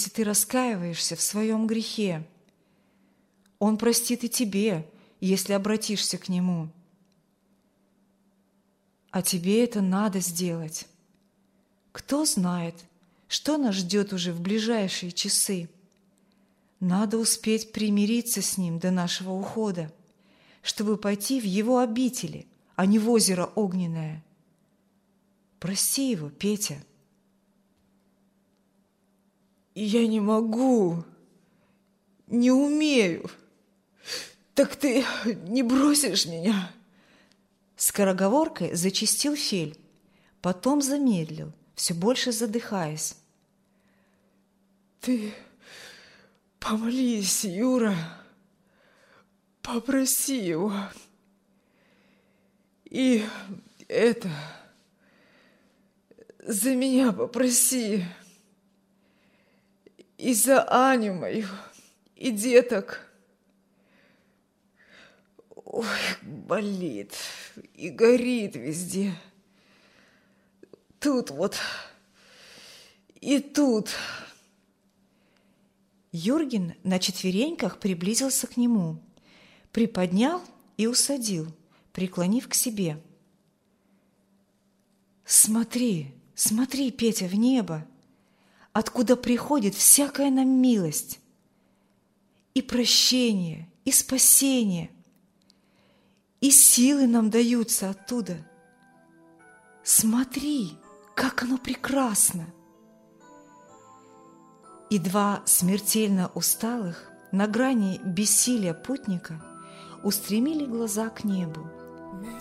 если ты раскаиваешься в своем грехе. Он простит и тебе, если обратишься к Нему. А тебе это надо сделать. Кто знает, что нас ждет уже в ближайшие часы. Надо успеть примириться с Ним до нашего ухода, чтобы пойти в Его обители, а не в озеро огненное. Прости Его, Петя. Я не могу, не умею. Так ты не бросишь меня? Скороговоркой зачастил Фель, потом замедлил, все больше задыхаясь. Ты помолись, Юра, попроси его. И это, за меня попроси. И за Аню мою, и деток. Ой, болит и горит везде. Тут вот и тут. Юрген на четвереньках приблизился к нему, приподнял и усадил, преклонив к себе. «Смотри, смотри, Петя, в небо, откуда приходит всякая нам милость, и прощение, и спасение, и силы нам даются оттуда. Смотри, как оно прекрасно!» И два смертельно усталых, на грани бессилия путника устремили глаза к небу.